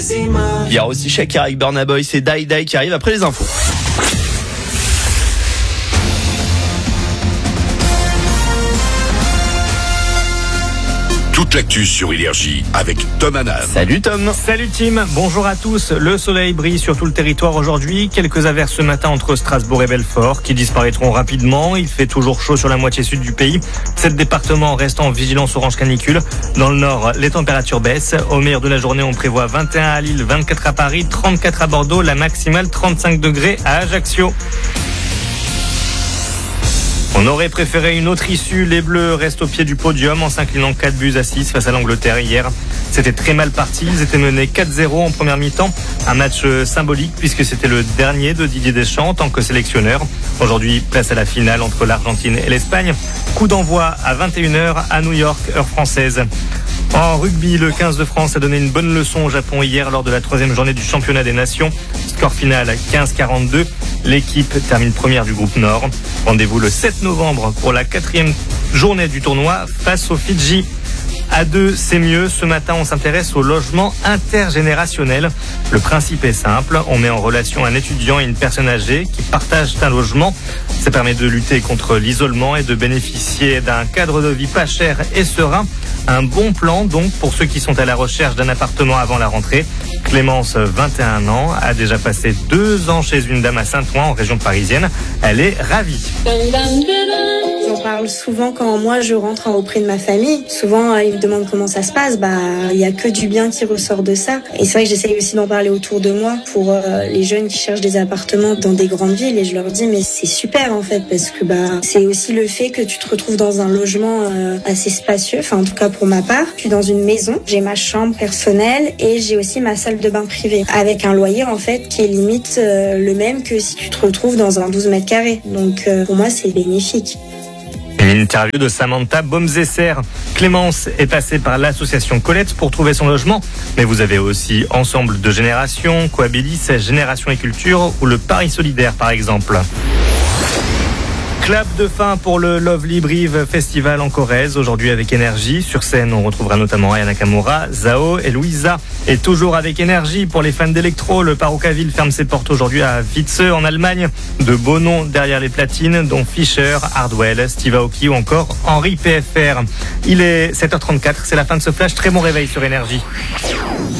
Il y a aussi Shakira avec Burna Boy, c'est Die Die qui arrive après les infos. Toute l'actu sur Énergie avec Tom Hanan. Salut Tom. Salut Tim, bonjour à tous. Le soleil brille sur tout le territoire aujourd'hui. Quelques averses ce matin entre Strasbourg et Belfort qui disparaîtront rapidement. Il fait toujours chaud sur la moitié sud du pays. 7 départements restent en vigilance orange canicule. Dans le nord, les températures baissent. Au meilleur de la journée, on prévoit 21 à Lille, 24 à Paris, 34 à Bordeaux, la maximale 35 degrés à Ajaccio. On aurait préféré une autre issue. Les Bleus restent au pied du podium en s'inclinant 4-6 face à l'Angleterre hier. C'était très mal parti. Ils étaient menés 4-0 en première mi-temps. Un match symbolique puisque c'était le dernier de Didier Deschamps en tant que sélectionneur. Aujourd'hui, place à la finale entre l'Argentine et l'Espagne. Coup d'envoi à 21h à New York, heure française. En rugby, le 15 de France a donné une bonne leçon au Japon hier lors de la 3e journée du championnat des nations. Score final 15-42. L'équipe termine première du groupe Nord. Rendez-vous le 7 novembre pour la 4e journée du tournoi face aux Fidji. À deux, c'est mieux. Ce matin, on s'intéresse au logement intergénérationnel. Le principe est simple. On met en relation un étudiant et une personne âgée qui partagent un logement. Ça permet de lutter contre l'isolement et de bénéficier d'un cadre de vie pas cher et serein. Un bon plan, donc, pour ceux qui sont à la recherche d'un appartement avant la rentrée. Clémence, 21 ans, a déjà passé 2 ans chez une dame à Saint-Ouen, en région parisienne. Elle est ravie. J'en parle souvent quand moi je rentre auprès de ma famille. Souvent ils me demandent comment ça se passe. Il y a que du bien qui ressort de ça. Et c'est vrai que j'essaye aussi d'en parler autour de moi pour les jeunes qui cherchent des appartements dans des grandes villes. Et je leur dis mais c'est super en fait parce que c'est aussi le fait que tu te retrouves dans un logement assez spacieux. Enfin en tout cas pour ma part, je suis dans une maison. J'ai ma chambre personnelle et j'ai aussi ma salle de bain privée avec un loyer en fait qui est limite le même que si tu te retrouves dans un 12 mètres carrés. Donc pour moi c'est bénéfique. Une interview de Samantha Baumzesser. Clémence est passée par l'association Colette pour trouver son logement. Mais vous avez aussi Ensemble de Générations, Coabilis, Génération et Culture ou le Paris Solidaire par exemple. Clap de fin pour le Lovely Brive Festival en Corrèze, aujourd'hui avec Énergie. Sur scène, on retrouvera notamment Aya Nakamura, Zao et Louisa. Et toujours avec Énergie, pour les fans d'électro, le Parookaville ferme ses portes aujourd'hui à Witze en Allemagne. De beaux noms derrière les platines, dont Fischer, Hardwell, Steve Aoki ou encore Henri PFR. Il est 7h34, c'est la fin de ce flash. Très bon réveil sur Énergie.